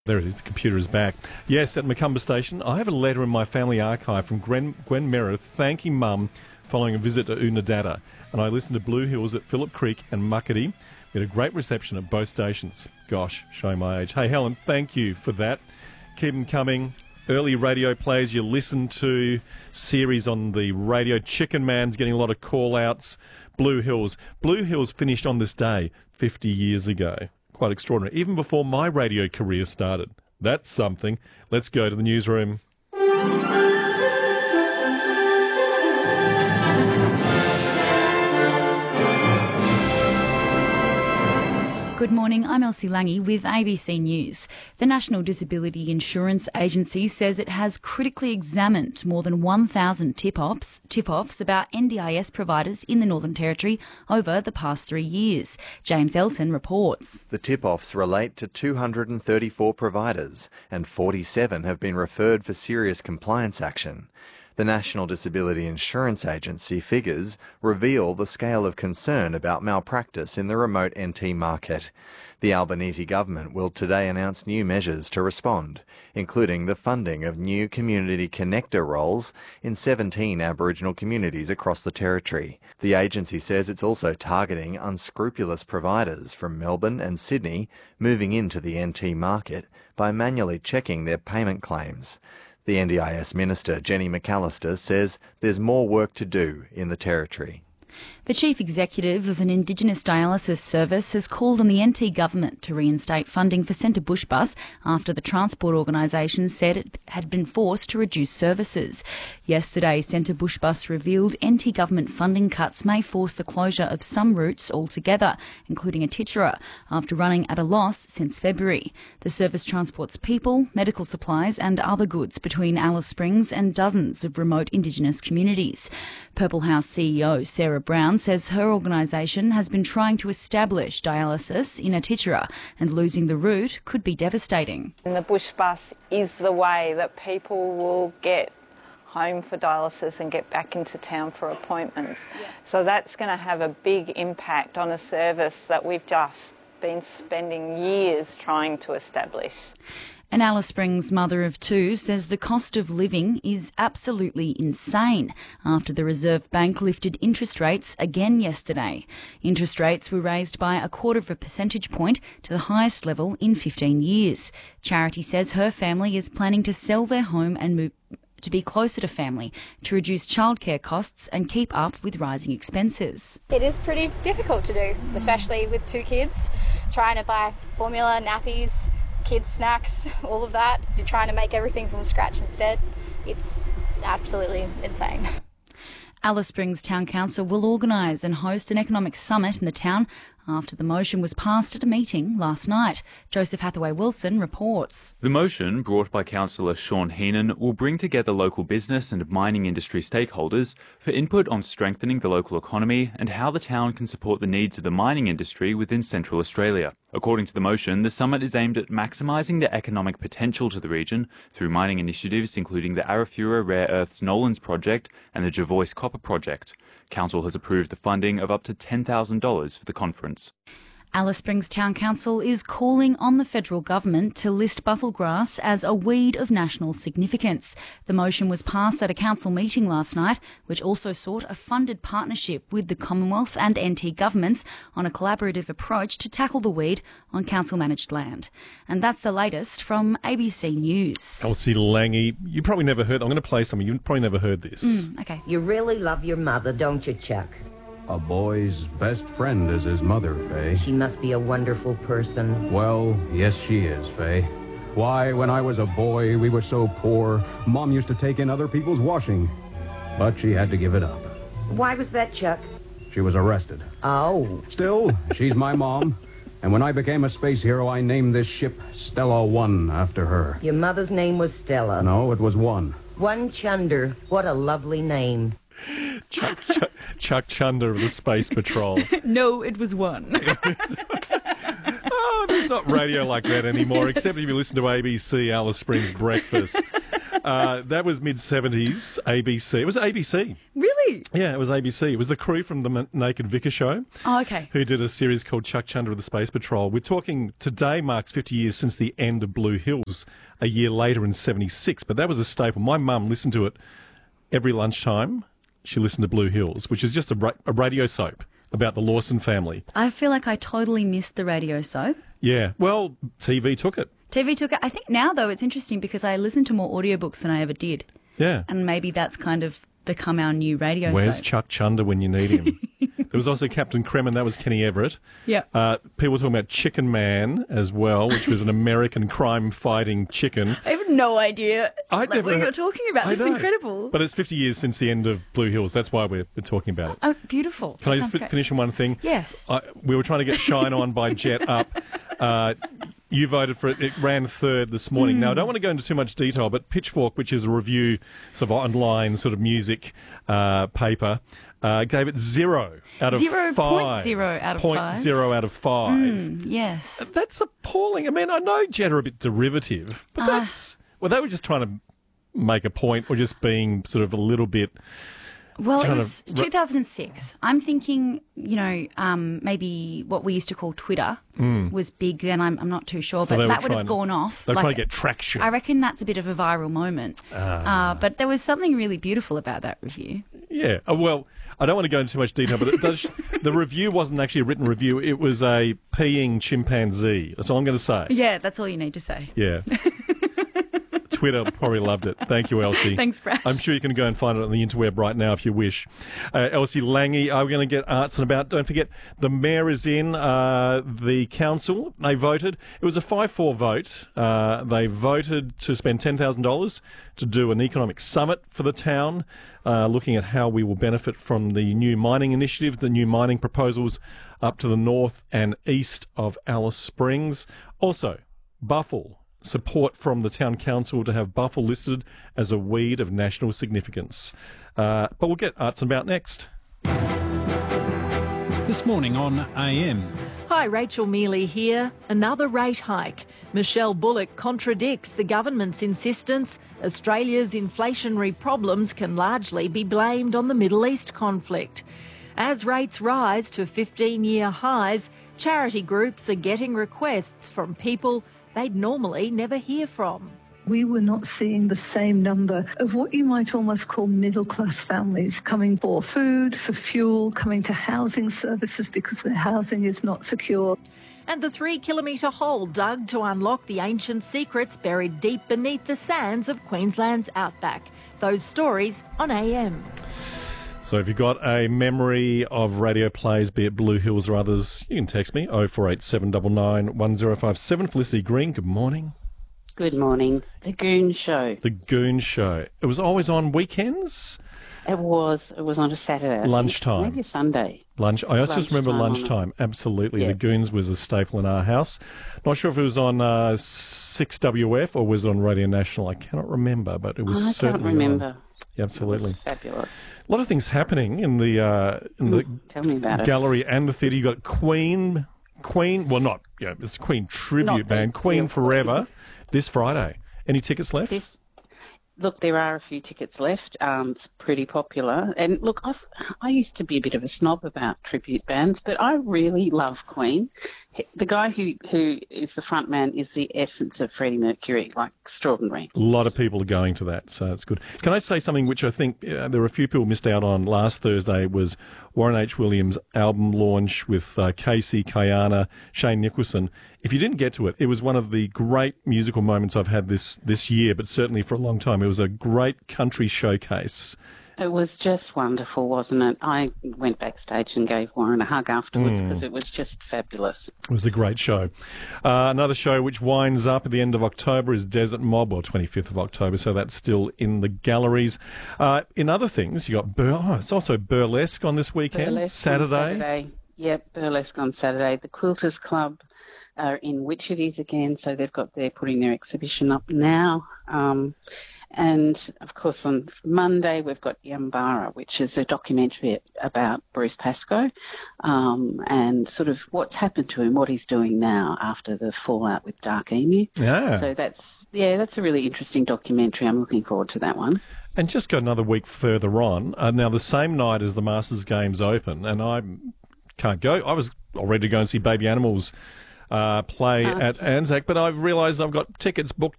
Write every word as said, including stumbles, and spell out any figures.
There it is, the computer is back. Yes, at Macumba Station, I have a letter in my family archive from Gwen, Gwen Merritt thanking Mum following a visit to Oodnadatta. And I listened to Blue Hills at Phillip Creek and Muckaty. We had a great reception at both stations. Gosh, showing my age. Hey, Helen, thank you for that. Keep them coming. Early radio plays you listen to, series on the radio. Chicken Man's getting a lot of call-outs. Blue Hills. Blue Hills finished on this day fifty years ago. Quite extraordinary. Even before my radio career started. That's something. Let's go to the newsroom. Good morning, I'm Elsie Lange with A B C News. The National Disability Insurance Agency says it has critically examined more than one thousand tip-offs, tip-offs about N D I S providers in the Northern Territory over the past three years. James Elton reports. The tip-offs relate to two hundred thirty-four providers and forty-seven have been referred for serious compliance action. The National Disability Insurance Agency figures reveal the scale of concern about malpractice in the remote N T market. The Albanese government will today announce new measures to respond, including the funding of new community connector roles in seventeen Aboriginal communities across the territory. The agency says it's also targeting unscrupulous providers from Melbourne and Sydney moving into the N T market by manually checking their payment claims. The N D I S Minister, Jenny McAllister, says there's more work to do in the Territory. The Chief Executive of an Indigenous dialysis service has called on the N T government to reinstate funding for Centre Bushbus after the transport organisation said it had been forced to reduce services. Yesterday, Centre Bushbus revealed N T government funding cuts may force the closure of some routes altogether, including a Titjara, after running at a loss since February. The service transports people, medical supplies and other goods between Alice Springs and dozens of remote Indigenous communities. Purple House C E O Sarah Brown says her organisation has been trying to establish dialysis in Atitjara and losing the route could be devastating. And the bush bus is the way that people will get home for dialysis and get back into town for appointments. Yeah. So that's going to have a big impact on a service that we've just been spending years trying to establish. An Alice Springs mother of two says the cost of living is absolutely insane after the Reserve Bank lifted interest rates again yesterday. Interest rates were raised by a quarter of a percentage point to the highest level in fifteen years. Charity says her family is planning to sell their home and move to be closer to family to reduce childcare costs and keep up with rising expenses. It is pretty difficult to do, especially with two kids, trying to buy formula, nappies, kids' snacks, all of that. You're trying to make everything from scratch instead. It's absolutely insane. Alice Springs Town Council will organise and host an economic summit in the town after the motion was passed at a meeting last night. Joseph Hathaway-Wilson reports. The motion, brought by Councillor Sean Heenan, will bring together local business and mining industry stakeholders for input on strengthening the local economy and how the town can support the needs of the mining industry within Central Australia. According to the motion, the summit is aimed at maximising the economic potential to the region through mining initiatives including the Arafura Rare Earths Nolans Project and the Jervois Copper Project. Council has approved the funding of up to ten thousand dollars for the conference. Alice Springs Town Council is calling on the federal government to list bufflegrass as a weed of national significance. The motion was passed at a council meeting last night, which also sought a funded partnership with the Commonwealth and N T governments on a collaborative approach to tackle the weed on council-managed land. And that's the latest from A B C News. Elsie Lange, you probably never heard, I'm going to play something, you probably never heard this. Mm, okay. You really love your mother, don't you, Chuck? A boy's best friend is his mother, Faye. She must be a wonderful person. Well, yes, she is, Faye. Why, when I was a boy, we were so poor, Mom used to take in other people's washing. But she had to give it up. Why was that, Chuck? She was arrested. Oh. Still, she's my mom. And when I became a space hero, I named this ship Stella One after her. Your mother's name was Stella. No, it was One. One Chunder. What a lovely name. Chuck, Chuck, Chuck Chunder of the Space Patrol. No, it was one. Oh, there's not radio like that anymore, except if you listen to A B C Alice Springs Breakfast. uh, that was mid-seventies, A B C. It was A B C. Really? Yeah, it was A B C. It was the crew from the M- Naked Vicar show. Oh, okay. Who did a series called Chuck Chunder of the Space Patrol. We're talking, today marks fifty years since the end of Blue Hills, a year later in seventy-six. But that was a staple. My mum listened to it every lunchtime. She listened to Blue Hills, which is just a, ra- a radio soap about the Lawson family. I feel like I totally missed the radio soap. Yeah, well, T V took it. T V took it. I think now, though, it's interesting because I listen to more audiobooks than I ever did. Yeah. And maybe that's kind of become our new radio Where's soap. Chuck Chunder when you need him? There was also Captain Kremen, that was Kenny Everett. Yeah. Uh, people were talking about Chicken Man as well, which was an American crime-fighting chicken. I have no idea I'd like, never what heard- you're talking about. I This is know. incredible. But it's fifty years since the end of Blue Hills. That's why we're, we're talking about it. Oh, beautiful. Can I That just sounds fi- great. finish on one thing? Yes. I, we were trying to get Shine On by Jet Up. Uh, you voted for it. It ran third this morning. Hmm. Now, I don't want to go into too much detail, but Pitchfork, which is a review sort of online sort of music uh, paper, uh, gave it zero out of Zero five. point zero out of Point five. zero out of five. Mm, yes. That's appalling. I mean, I know Jet are a bit derivative, but Ah. that's... Well, they were just trying to make a point or just being sort of a little bit... Well, it kind was of- two thousand six. I'm thinking, you know, um, maybe what we used to call Twitter was big then. I'm, I'm not too sure, Mm. So they but were that would trying- have gone off. They were Like, trying to get traction. I reckon that's a bit of a viral moment. Uh, but there was something really beautiful about that review. Yeah. Oh, well, I don't want to go into too much detail, but it does. The review wasn't actually a written review. It was a peeing chimpanzee. That's all I'm going to say. Yeah, that's all you need to say. Yeah. Twitter probably loved it. Thank you, Elsie. Thanks, Brash. I'm sure you can go and find it on the interweb right now if you wish. Uh, Elsie Lange, are we going to get Arts and About? Don't forget, the mayor is in. Uh, the council, they voted. It was a five four vote. Uh, they voted to spend ten thousand dollars to do an economic summit for the town, uh, looking at how we will benefit from the new mining initiatives, the new mining proposals up to the north and east of Alice Springs. Also, Buffle. Support from the town council to have Buffle listed as a weed of national significance. Uh, but we'll get Arts and About next. This morning on A M. Hi, Rachel Mealy here. Another rate hike. Michelle Bullock contradicts the government's insistence Australia's inflationary problems can largely be blamed on the Middle East conflict. As rates rise to fifteen-year highs, charity groups are getting requests from people they'd normally never hear from. We were not seeing the same number of what you might almost call middle-class families coming for food, for fuel, coming to housing services because their housing is not secure. And the three-kilometre hole dug to unlock the ancient secrets buried deep beneath the sands of Queensland's outback. Those stories on A M. So if you've got a memory of radio plays, be it Blue Hills or others, you can text me, oh four eight seven nine nine one oh five seven. Felicity Green, good morning. Good morning. The Goon Show. The Goon Show. It was always on weekends? It was. It was on a Saturday. I think. Lunchtime. Maybe a Sunday. Lunch. I also just remember Lunchtime on lunchtime. Absolutely. Yeah. The Goons was a staple in our house. Not sure if it was on uh, six W F or was it on Radio National. I cannot remember, but it was I can't certainly remember. on. Yeah, absolutely. Fabulous. A lot of things happening in the uh, in the Tell me about it. gallery and the theatre. You got Queen, Queen. Well, not yeah, it's Queen tribute Not the band, Queen real Forever, this Friday. Any tickets left? This, look, there are a few tickets left. Um, it's pretty popular. And look, I've, I used to be a bit of a snob about tribute bands, but I really love Queen. The guy who, who is the front man is the essence of Freddie Mercury, like extraordinary. A lot of people are going to that, so it's good. Can I say something which I think uh, there were a few people missed out on last Thursday was Warren H. Williams' album launch with uh, Casey, Kayana, Shane Nicholson. If you didn't get to it, it was one of the great musical moments I've had this, this year, but certainly for a long time. It was a great country showcase. It was just wonderful, wasn't it? I went backstage and gave Warren a hug afterwards because Mm. it was just fabulous. It was a great show. Uh, another show which winds up at the end of October is Desert Mob, or twenty-fifth of October, so that's still in the galleries. Uh, in other things, you got Bur- oh, it's also Burlesque on this weekend, Burlesque on Saturday. Saturday. Yep, burlesque on Saturday. The Quilters Club are in Witchetties again, so they've got they're putting their exhibition up now. Um, and of course on Monday we've got Yambara, which is a documentary about Bruce Pascoe um, and sort of what's happened to him, what he's doing now after the fallout with Dark Emu. Yeah. So that's yeah, that's a really interesting documentary. I'm looking forward to that one. And just go another week further on. Uh, now the same night as the Masters Games open, and I can't go. I was all ready to go and see Baby Animals Uh, play Oh, at Anzac, but I've realised I've got tickets booked